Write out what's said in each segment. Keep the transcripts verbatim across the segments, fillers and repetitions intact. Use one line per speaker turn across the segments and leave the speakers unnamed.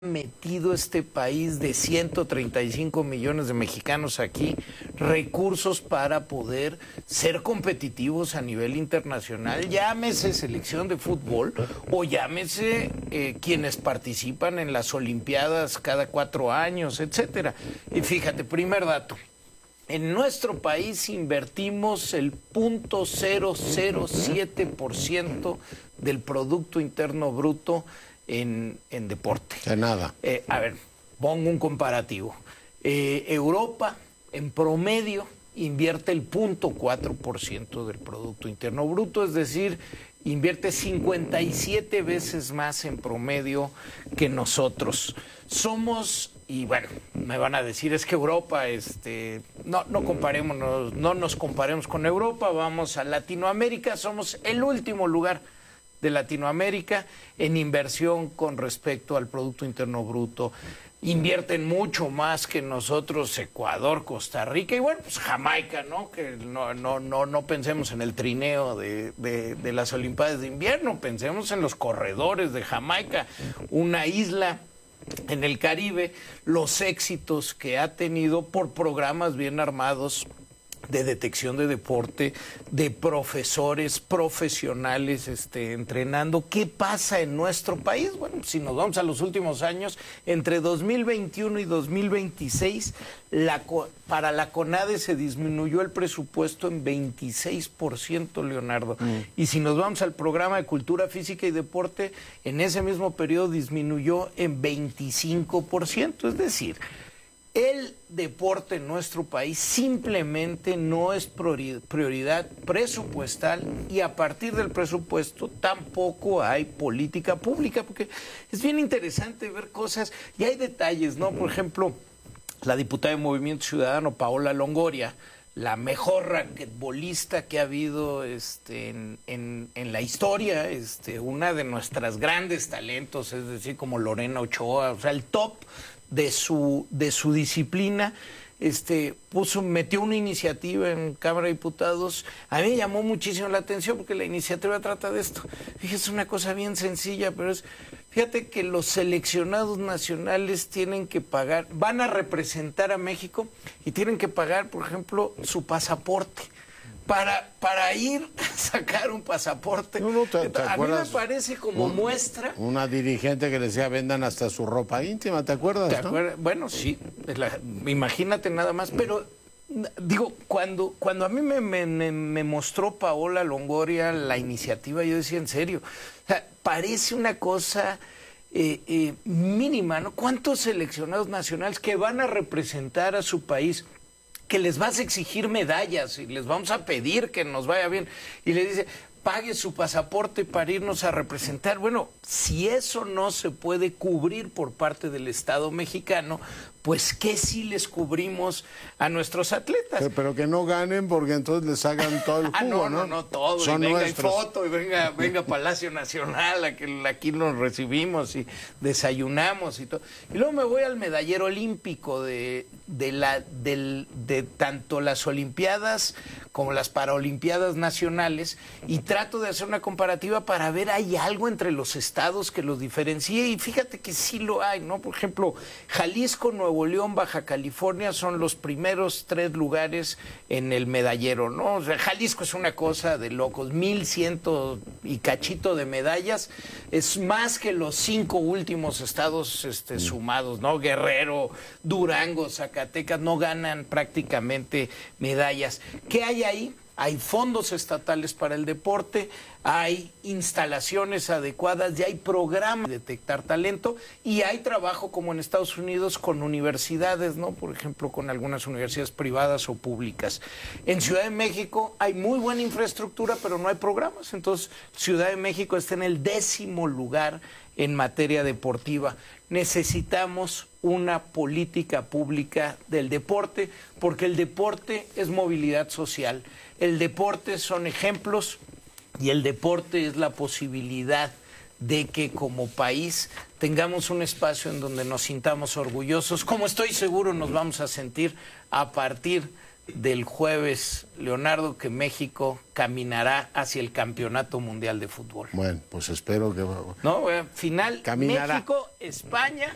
metido este país de ciento treinta y cinco millones de mexicanos aquí recursos para poder ser competitivos a nivel internacional, llámese selección de fútbol o llámese eh, quienes participan en las Olimpiadas cada cuatro años, etcétera. Y fíjate, primer dato. En nuestro país invertimos el punto cero cero siete por ciento del Producto Interno Bruto en, en deporte.
De nada.
Eh, a ver, pongo un comparativo. Eh, Europa, en promedio, invierte el punto cuatro por ciento del Producto Interno Bruto, es decir, invierte cincuenta y siete veces más en promedio que nosotros. Somos, y bueno, me van a decir, es que Europa, este, no, no comparemos, no, no nos comparemos con Europa, vamos a Latinoamérica, somos el último lugar de Latinoamérica en inversión con respecto al Producto Interno Bruto. Invierten mucho más que nosotros, Ecuador, Costa Rica y bueno, pues Jamaica, ¿no? Que no, no, no, no pensemos en el trineo de, de, de las Olimpiadas de invierno, pensemos en los corredores de Jamaica, una isla en el Caribe, los éxitos que ha tenido por programas bien armados de detección de deporte, de profesores profesionales este, entrenando. ¿Qué pasa en nuestro país? Bueno, si nos vamos a los últimos años, entre dos mil veintiuno y dos mil veintiséis, la, para la CONADE se disminuyó el presupuesto en veintiséis por ciento, Leonardo. Mm. Y si nos vamos al programa de Cultura Física y Deporte, en ese mismo periodo disminuyó en veinticinco por ciento. Es decir, el deporte en nuestro país simplemente no es prioridad presupuestal y a partir del presupuesto tampoco hay política pública, porque es bien interesante ver cosas y hay detalles, ¿no? Por ejemplo, la diputada de Movimiento Ciudadano, Paola Longoria, la mejor raquetbolista que ha habido este, en, en, en la historia, este, una de nuestras grandes talentos, es decir, como Lorena Ochoa, o sea, el top de su de su disciplina, este puso metió una iniciativa en Cámara de Diputados. A mí me llamó muchísimo la atención porque la iniciativa trata de esto. Fíjate, es una cosa bien sencilla, pero es, fíjate que los seleccionados nacionales tienen que pagar, van a representar a México y tienen que pagar, por ejemplo, su pasaporte. Para, para ir a sacar un pasaporte. No, no, te, te a mí me parece como
un,
muestra.
Una dirigente que le decía vendan hasta su ropa íntima, ¿te acuerdas?
¿Te
¿no?
acuerdas? Bueno, sí, la, imagínate nada más, pero digo, cuando, cuando a mí me, me, me mostró Paola Longoria la iniciativa, yo decía, en serio, o sea, parece una cosa eh, eh, mínima, ¿no? ¿Cuántos seleccionados nacionales que van a representar a su país, que les vas a exigir medallas y les vamos a pedir que nos vaya bien? Y le dice, pague su pasaporte para irnos a representar. Bueno, si eso no se puede cubrir por parte del Estado mexicano, pues ¿qué sí les cubrimos a nuestros atletas?
Pero, pero que no ganen porque entonces les hagan todo el jugo,
ah, no,
¿no?
no, no, todo.
Son
y venga
nuestros.
y foto, y venga, venga Palacio Nacional, a que aquí nos recibimos y desayunamos y todo. Y luego me voy al medallero olímpico de, de, la, del, de tanto las Olimpiadas como las Paralimpiadas nacionales y trato de hacer una comparativa para ver hay algo entre los estados que los diferencie y fíjate que sí lo hay, ¿no? Por ejemplo, Jalisco, Nuevo León, Baja California son los primeros tres lugares en el medallero, ¿no? O sea, Jalisco es una cosa de locos, mil ciento y cachito de medallas, es más que los cinco últimos estados este, sumados, ¿no? Guerrero, Durango, Zacatecas no ganan prácticamente medallas. ¿Qué hay ahí? Hay fondos estatales para el deporte, hay instalaciones adecuadas, ya hay programas de detectar talento y hay trabajo como en Estados Unidos con universidades, ¿no? Por ejemplo, con algunas universidades privadas o públicas. En Ciudad de México hay muy buena infraestructura, pero no hay programas. Entonces, Ciudad de México está en el décimo lugar en materia deportiva. Necesitamos una política pública del deporte, porque el deporte es movilidad social, el deporte son ejemplos y el deporte es la posibilidad de que como país tengamos un espacio en donde nos sintamos orgullosos, como estoy seguro nos vamos a sentir a partir del jueves, Leonardo, que México caminará hacia el Campeonato Mundial de Fútbol.
Bueno, pues espero que...
No, final,
caminará.
México, España,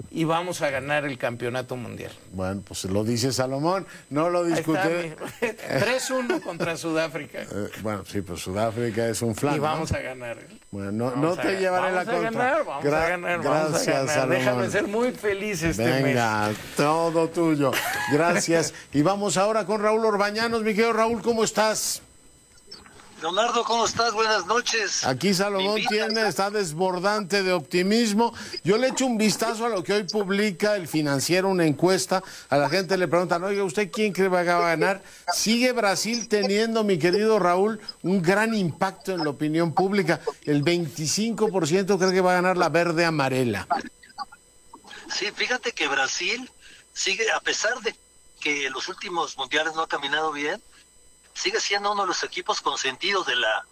y vamos a ganar el campeonato mundial.
Bueno, pues lo dice Salomón, no lo discutiré.
tres uno contra Sudáfrica.
Eh, bueno, sí, pues Sudáfrica es un flan.
Y vamos
¿no?
a ganar.
Bueno, no, no te llevaré la contra.
Ganar, vamos Gra- a ganar, vamos
gracias,
a ganar.
Salomón.
Déjame ser muy feliz este mes.
Venga, todo tuyo. Gracias. Y vamos ahora con Raúl Orbañanos. Mi querido Raúl, ¿cómo estás?
Leonardo, ¿cómo estás? Buenas noches.
Aquí Salomón tiene, está desbordante de optimismo. Yo le echo un vistazo a lo que hoy publica el Financiero, una encuesta. A la gente le preguntan, oiga, ¿usted quién cree que va a ganar? Sigue Brasil teniendo, mi querido Raúl, un gran impacto en la opinión pública. El veinticinco por ciento cree que va a ganar la verde amarela.
Sí, fíjate que Brasil sigue, a pesar de que los últimos mundiales no ha caminado bien, sigue siendo uno de los equipos consentidos de la...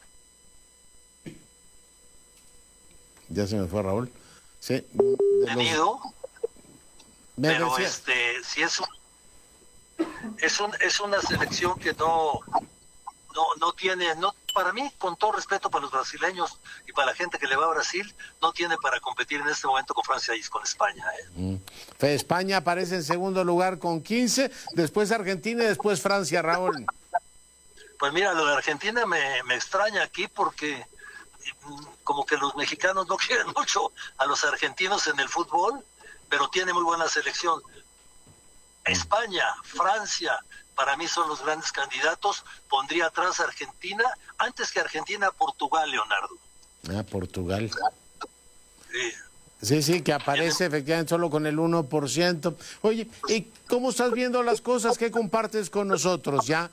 Ya se me fue Raúl. Sí.
Tenido,
los...
pero
decía...
este, sí es un, es un, es una selección que no, no, no tiene, no, para mí, con todo respeto para los brasileños y para la gente que le va a Brasil, no tiene para competir en este momento con Francia y con España. ¿eh?
Mm. España aparece en segundo lugar con quince, después Argentina y después Francia, Raúl.
Pues mira, lo de Argentina me, me extraña aquí porque como que los mexicanos no quieren mucho a los argentinos en el fútbol, pero tiene muy buena selección. España, Francia, para mí son los grandes candidatos. Pondría atrás a Argentina, antes que Argentina, Portugal, Leonardo.
Ah, Portugal.
Sí.
Sí, sí, que aparece efectivamente solo con el uno por ciento. Oye, ¿y cómo estás viendo las cosas? ¿Qué compartes con nosotros ya?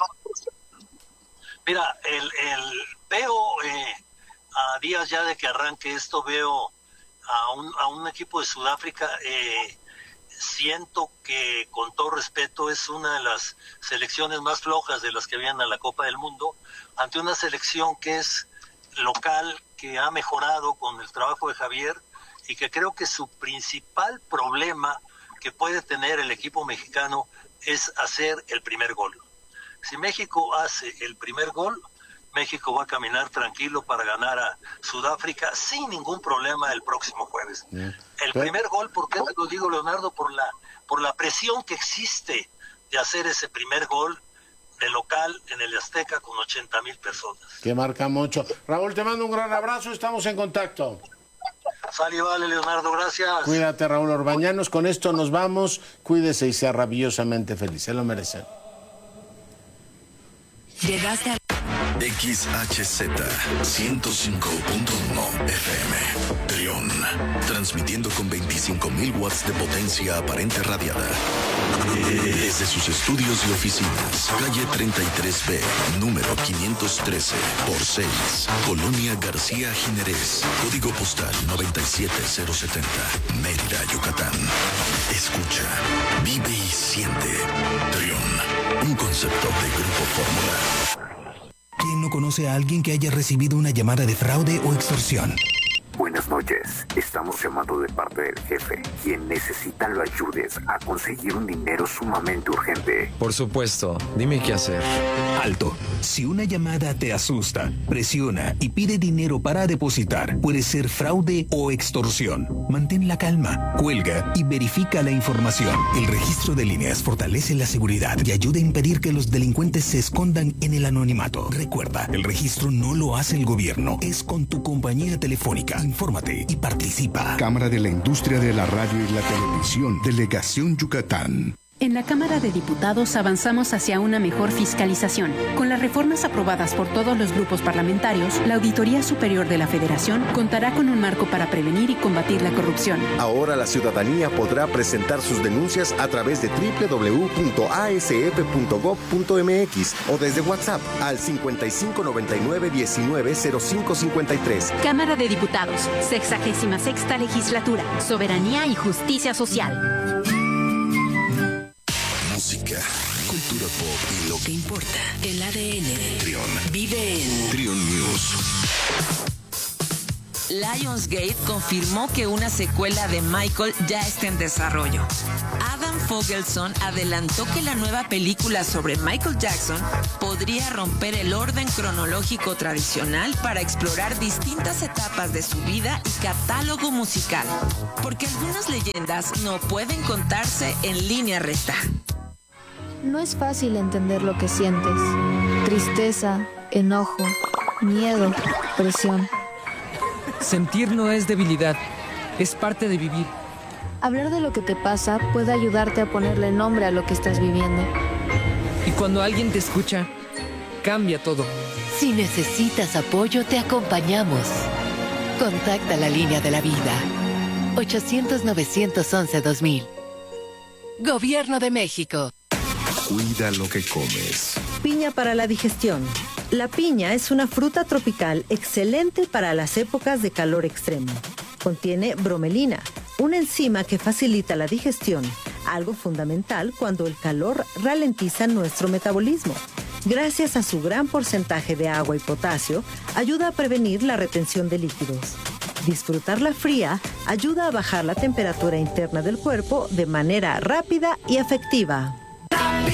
Mira, el, el veo eh, a días ya de que arranque esto, veo a un, a un equipo de Sudáfrica, eh, siento que con todo respeto es una de las selecciones más flojas de las que vienen a la Copa del Mundo, ante una selección que es local, que ha mejorado con el trabajo de Javier y que creo que su principal problema que puede tener el equipo mexicano es hacer el primer gol. Si México hace el primer gol, México va a caminar tranquilo para ganar a Sudáfrica sin ningún problema el próximo jueves. Yeah. El Pero... primer gol, ¿por qué te lo digo, Leonardo? Por la, por la presión que existe de hacer ese primer gol de local en el Azteca con ochenta mil personas.
Que marca mucho. Raúl, te mando un gran abrazo, estamos en contacto.
Sale, vale, Leonardo, gracias.
Cuídate, Raúl Orbañanos, con esto nos vamos. Cuídese y sea rabiosamente feliz, se lo merece.
Llegaste a
X H Z ciento cinco punto uno F M Trión, transmitiendo con veinticinco mil watts de potencia aparente radiada desde sus estudios y oficinas, calle treinta y tres B, número quinientos trece por seis, Colonia García Jiménez, código postal noventa y siete cero setenta, Mérida, Yucatán. Escucha, vive y siente. Trión, un concepto de Grupo Fórmula.
¿Quién no conoce a alguien que haya recibido una llamada de fraude o extorsión?
Buenas noches, estamos llamando de parte del jefe, quien necesita lo ayudes a conseguir un dinero sumamente urgente.
Por supuesto, dime qué hacer.
Alto, si una llamada te asusta, presiona y pide dinero para depositar, puede ser fraude o extorsión. Mantén la calma, cuelga y verifica la información. El registro de líneas fortalece la seguridad y ayuda a impedir que los delincuentes se escondan en el anonimato. Recuerda, el registro no lo hace el gobierno, es con tu compañía telefónica. Infórmate y participa.
Cámara de la Industria de la Radio y la Televisión, Delegación Yucatán.
En la Cámara de Diputados avanzamos hacia una mejor fiscalización. Con las reformas aprobadas por todos los grupos parlamentarios, la Auditoría Superior de la Federación contará con un marco para prevenir y combatir la corrupción.
Ahora la ciudadanía podrá presentar sus denuncias a través de doble u doble u doble u punto a s f punto gob punto m x o desde WhatsApp al cincuenta y cinco noventa y nueve diecinueve cero cinco cincuenta y tres.
Cámara de Diputados, sexagésima sexta Legislatura, Soberanía y Justicia Social.
Música, cultura pop y lo
que importa, el A D N.
Trión.
Vive en
Trión News.
Lionsgate confirmó que una secuela de Michael ya está en desarrollo. Adam Fogelson adelantó que la nueva película sobre Michael Jackson podría romper el orden cronológico tradicional para explorar distintas etapas de su vida y catálogo musical, porque algunas leyendas no pueden contarse en línea recta.
No es fácil entender lo que sientes. Tristeza, enojo, miedo, presión.
Sentir no es debilidad, es parte de vivir.
Hablar de lo que te pasa puede ayudarte a ponerle nombre a lo que estás viviendo.
Y cuando alguien te escucha, cambia todo.
Si necesitas apoyo, te acompañamos. Contacta la línea de la vida. ochocientos, novecientos once, dos mil. Gobierno de México.
Cuida lo que comes.
Piña para la digestión. La piña es una fruta tropical excelente para las épocas de calor extremo. Contiene bromelina, una enzima que facilita la digestión, algo fundamental cuando el calor ralentiza nuestro metabolismo. Gracias a su gran porcentaje de agua y potasio, ayuda a prevenir la retención de líquidos. Disfrutarla fría ayuda a bajar la temperatura interna del cuerpo de manera rápida y efectiva.